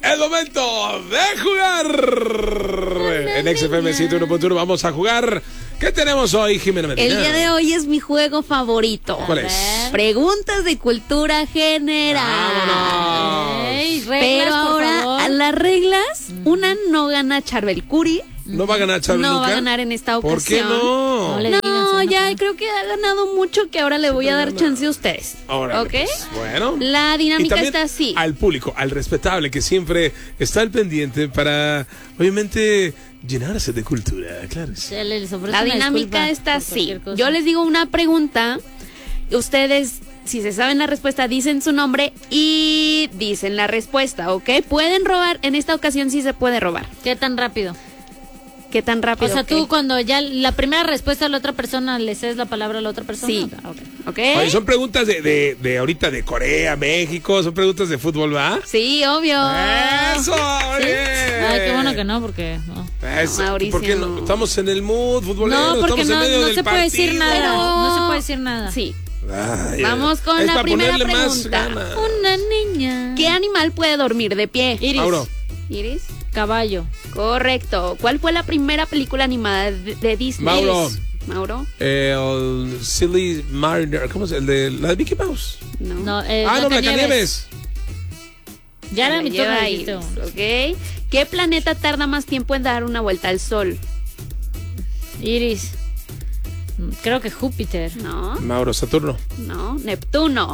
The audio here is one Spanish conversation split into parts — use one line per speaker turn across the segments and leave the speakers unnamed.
Es momento de jugar. En XFM 101.1 vamos a jugar. ¿Qué tenemos hoy, Jimena Medina?
El día de hoy es mi juego favorito.
¿Cuál es?
Preguntas de cultura general.
¡Vámonos!
Ey, reglas,
Pero
por
ahora,
favor.
las reglas, una no gana Charbel Curry.
¿No va a ganar Charbel
No
nunca?
va a ganar en esta ocasión.
¿Por qué no?
No le digan,
No,
se van a
ya
poner.
creo que ha ganado mucho, que ahora le voy a dar chance a ustedes.
Órale,
¿Ok?
pues, bueno.
La
Y
dinámica
también
está así.
al público, al respetable, que siempre está al pendiente para, obviamente, llenarse de cultura, claro. Sí.
Se les ofrece
La
una
dinámica
disculpa
está
por
así.
cualquier cosa.
Yo les digo una pregunta. Ustedes, si se saben la respuesta, dicen su nombre y dicen la respuesta, ¿ok? Pueden robar. En esta ocasión sí se puede robar.
¿Qué tan rápido?
¿Qué tan rápido?
O sea,
ok?
tú cuando ya la primera respuesta a la otra persona le cedes la palabra a la otra persona.
Sí.
Ah, ok.
¿Ok?
Oye, son preguntas de ahorita de Corea, México, son preguntas de fútbol, ¿va?
Sí, obvio.
¡Eso!
¿Sí?
Bien.
Ay, qué bueno que no, porque no.
Eso,
Mauricio.
¿por qué no? Estamos en el mood futbolero,
No, porque
estamos
no,
en medio
no
del
se puede decir
partido.
nada.
Pero-
No se puede decir nada.
Sí.
Ay,
Vamos con
es
la
para
primera
ponerle más
pregunta.
ganas.
Una niña.
¿Qué animal puede dormir de pie?
Iris.
Mauro,
Iris.
Caballo.
Correcto. ¿Cuál fue la primera película animada de Disney?
Mauro.
Iris. Mauro.
el Silly Mariner, ¿cómo es? El de la de Mickey Mouse.
No.
No,
Blancanieves.
Ya era
Me
mi turno,
lleva
dijiste
Iris,
uno.
¿ok? ¿Qué planeta tarda más tiempo en dar una vuelta al Sol?
Iris. Creo que Júpiter.
No,
Mauro, Saturno.
no, Neptuno.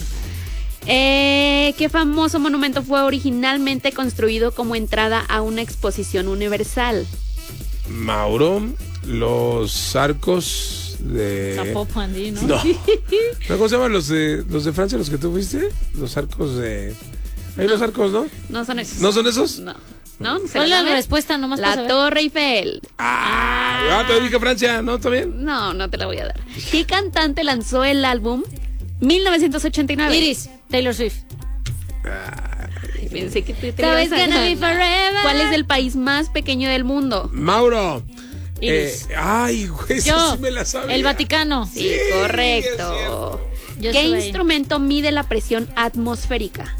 ¿Qué famoso monumento fue originalmente construido como entrada a una exposición universal?
Mauro, los arcos de...
Zapopan, ¿sí, no?
No. ¿Cómo se llaman los de Francia, los que tú fuiste? Los arcos de... Hay unos arcos, ¿no?
No son esos.
¿No son esos?
No. ¿No? ¿Se
¿Cuál es la
saben?
respuesta? Nomás para
La
saber.
Torre Eiffel.
Te dije Francia, ¿no? ¿También?
No, no te la voy a dar. ¿Qué cantante lanzó el álbum 1989?
Iris. Taylor Swift.
Ay, pensé que te
Sabes
ibas a
gonna be
ganar.
forever.
¿Cuál es el país más pequeño del mundo?
Mauro.
Iris.
Ay, güey, esa
Yo.
sí me la sabía.
El Vaticano.
Sí, correcto.
Yo
¿Qué
estuve ahí.
instrumento mide la presión atmosférica?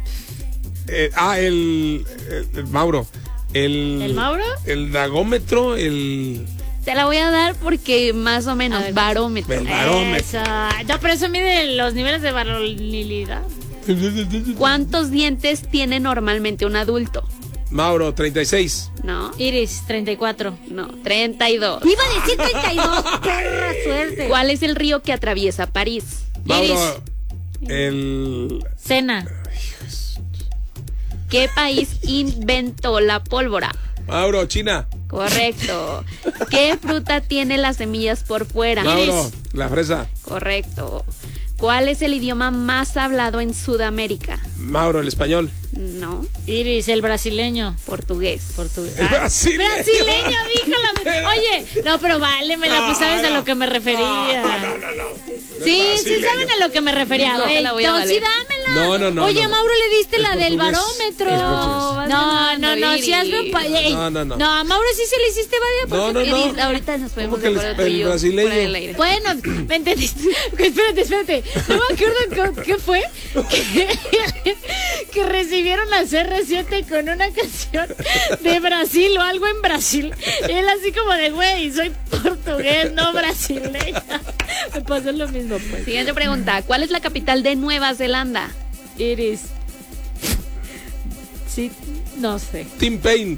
El Mauro.
¿El Mauro?
El dagómetro, el...
Te la voy a dar porque más o menos
A ver.
barómetro.
El barómetro.
Esa. No, pero eso mide los niveles de varonilidad.
¿Cuántos dientes tiene normalmente un adulto?
Mauro, 36.
No,
Iris, 34.
no, 32.
Iba a decir 32. Perra suerte.
¿Cuál es el río que atraviesa París?
Mauro, el...
Cena.
¿Qué país inventó la pólvora?
Mauro, China.
Correcto. ¿Qué fruta tiene las semillas por fuera?
Mauro, la fresa.
Correcto. ¿Cuál es el idioma más hablado en Sudamérica?
Mauro, el español.
No,
Iris, el brasileño.
portugués.
Portugués.
El brasileño.
Brasileño, dijo la. Oye, no, pero vale, me la sabes a lo que me refería. Sí, sí
brasileño.
saben a lo que me refería.
No, te la voy a
No, sí,
valer.
dámela.
No.
Oye, Mauro, le diste
Es
la del
portugués.
barómetro.
Es portugués.
No, si hazme un
No.
No, a Mauro sí se le hiciste
No,
varias.
no.
Iris, ahorita nos podemos
¿Cómo que
de
el
acuerdo tú y yo,
brasileño?
fuera del aire.
Bueno, ¿me entendiste? Espérate. No me acuerdo qué fue. Que recibieron la CR7 con una canción de Brasil o algo en Brasil. Y él así como de, güey, soy portugués, no brasileña. Me pasó lo mismo, pues.
Siguiente pregunta. ¿Cuál es la capital de Nueva Zelanda?
Iris. Sí, no sé.
Tim Payne.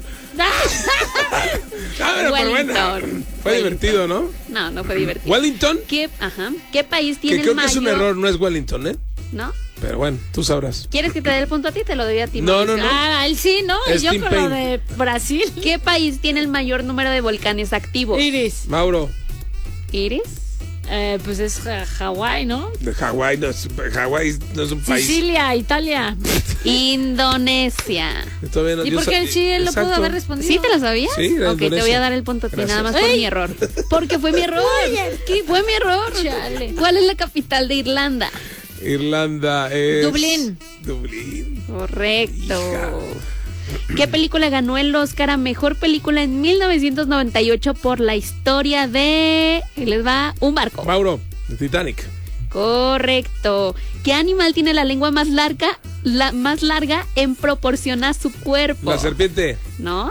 Pero buena.
Wellington.
Fue divertido, ¿no?
No, no fue divertido.
Wellington.
¿Qué país tiene
Que creo
el
que es un
mayor?
error, no es Wellington, ¿eh?
¿No?
Pero bueno, tú sabrás.
¿Quieres que te dé el punto a ti? Te lo doy a ti.
No,
Mauricio.
no.
Ah, él sí, ¿no?
Es
Y yo
Tim
con lo
Payne.
de Brasil.
¿Qué país tiene el mayor número de volcanes activos?
Iris.
Mauro,
¿Iris?
Pues es Hawái, ¿no?
de Hawái no es un país.
Sicilia, Italia.
Indonesia.
Todavía no-
¿Y
yo
por qué
sa-
sí él lo pudo
Exacto.
haber respondido?
¿Sí te lo sabías?
Sí, era
Ok, te voy
Indonesia.
a dar el punto a ti,
Gracias.
nada más por
¡Ey!
mi error. Porque fue mi error. Fue mi error.
Chale.
¿Cuál es la capital de Irlanda?
Irlanda es...
Dublín.
Dublín.
Correcto.
Hija.
¿Qué película ganó el Oscar a Mejor Película en 1998 por la historia de... Ahí les va, un barco?
Mauro, de Titanic.
Correcto. ¿Qué animal tiene la lengua más larga más larga en proporción a su cuerpo?
La serpiente.
¿No?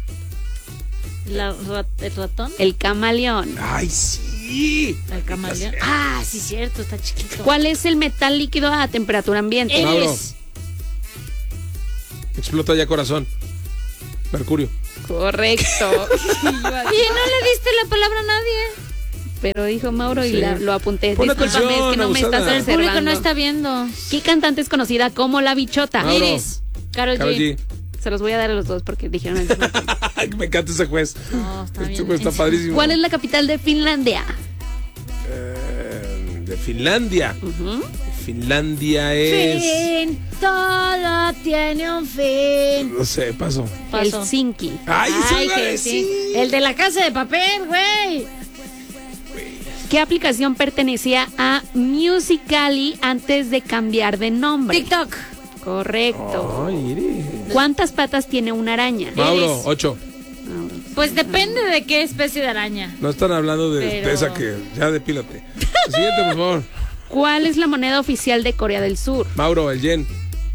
¿El ratón?
El camaleón.
Ay, sí.
El camaleón. Ah, sí, cierto, está chiquito.
¿Cuál es el metal líquido a temperatura ambiente?
Mauro.
Iris.
Explota ya corazón. Mercurio.
Correcto.
Oye, no le diste la palabra a nadie.
Pero dijo Mauro y
Sí.
lo apunté.
Pon
Discúlpame,
atención,
es que no me
abusada.
estás
El público
observando.
no está viendo.
¿Qué cantante es conocida como La Bichota?
Mauro.
Iris. Karol
Karol
G.
G.
Se los voy a dar a los dos porque dijeron el mismo tiempo.
Me encanta ese juez.
No, está
Este
bien.
juez está padrísimo.
¿Cuál es la capital de Finlandia?
De Finlandia. Finlandia es.
Fin, todo tiene un fin.
No sé, paso.
Paso.
Helsinki.
Ay, eso iba a
que
decir.
sí. El de la casa de papel, güey.
¿Qué aplicación pertenecía a Musical.ly antes de cambiar de nombre?
TikTok.
Correcto.
Ay, Iris.
¿Cuántas patas tiene una araña?
Mauro, 8.
Pues depende de qué especie de araña.
No están hablando de
Pero-
esa que. Ya depílate. Siguiente, por favor.
¿Cuál es la moneda oficial de Corea del Sur?
Mauro, el yen.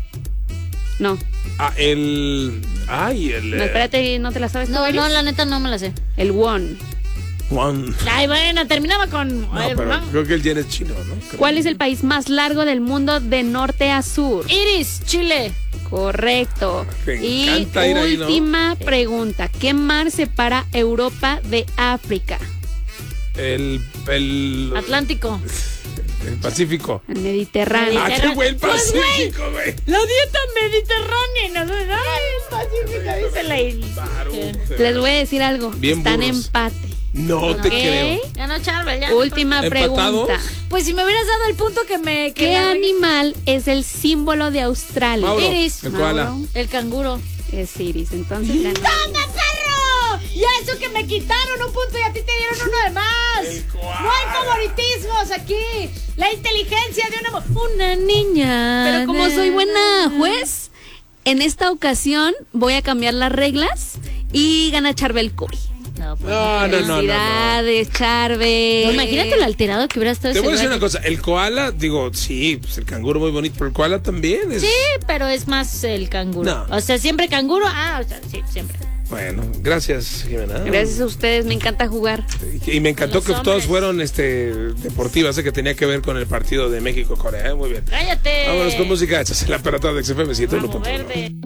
No,
Ah, el. Ay, el.
no, espérate, ¿no te la sabes tú,
No,
Iris?
no, la neta no me la sé.
El won.
Juan.
Ay, bueno, terminaba con...
No,
Ay,
pero
no.
creo que el yen es chino, ¿no? Creo.
¿Cuál es el país más largo del mundo de norte a sur?
Iris, Chile.
Correcto.
Me
Y
encanta ir ahí, ¿no?
última pregunta. ¿Qué mar separa Europa de África?
El
Atlántico.
Pacífico.
El Mediterráneo.
Ah, qué buen
Pues, güey.
Pacífico, güey.
La dieta mediterránea. No, ay, pacífica, dice la Iris.
Les voy a decir algo.
Bien
Están
burros.
empate.
No te
Ok.
creo.
Ganó Charbel, ya.
Última
¿Empatados?
pregunta.
Pues si me hubieras dado el punto que me... que
¿Qué
la-
animal es el símbolo de Australia?
Mauro,
Iris.
el koala.
Mauro.
El canguro.
Es Iris, entonces ganó.
¡Toma, perro! Y eso que me quitaron un punto y a ti te dieron uno de más.
El koala.
No hay favoritismos aquí. La inteligencia de una niña.
Pero como soy buena juez, en esta ocasión voy a cambiar las reglas y gana Charbel Coy.
No, pues,
No.
Felicidades, Charbel.
no, imagínate lo alterado que hubiera estado
Te
ese
voy a decir
güey.
una cosa. El koala, digo, sí, pues el canguro muy bonito, pero el koala también es.
Sí, pero es más el canguro.
No.
O sea, siempre canguro. Ah, o sea, sí, siempre.
Bueno, gracias, Jimena.
Gracias a ustedes, me encanta jugar.
Y me encantó
Los
que
hombres.
todos fueron deportivas, que tenía que ver con el partido de México-Corea. Muy bien.
Cállate.
Vámonos con música. Esta es la Perra Tarde XFM 101.1.
Vamos, verde.